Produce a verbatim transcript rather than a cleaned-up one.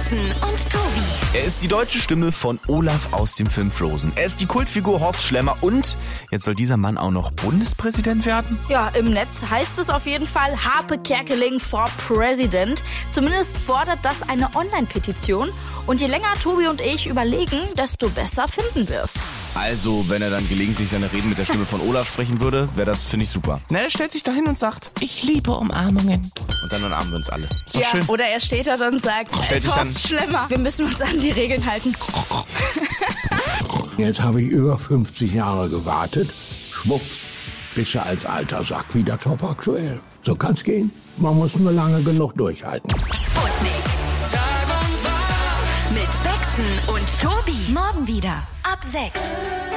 Carsten und Tobi. Er ist die deutsche Stimme von Olaf aus dem Film Frozen. Er ist die Kultfigur Horst Schlemmer und jetzt soll dieser Mann auch noch Bundespräsident werden? Ja, im Netz heißt es auf jeden Fall Harpe Kerkeling for President. Zumindest fordert das eine Online-Petition. Und je länger Tobi und ich überlegen, desto besser finden wir's. Also, wenn er dann gelegentlich seine Reden mit der Stimme von Olaf sprechen würde, wäre das, finde ich, super. Na, er stellt sich da hin und sagt, ich liebe Umarmungen. Und dann umarmen wir uns alle. Ist doch Ja, schön. oder er steht da und sagt, Stellt es sich Horst Schlemmer. Wir müssen uns an die Regeln halten. Jetzt habe ich über fünfzig Jahre gewartet. Schwupps, bist du als alter Sack wieder top aktuell. So kann's gehen. Man muss nur lange genug durchhalten. Sputnik. Tag und Tag mit Bexen und Tobi. Morgen wieder ab sechs.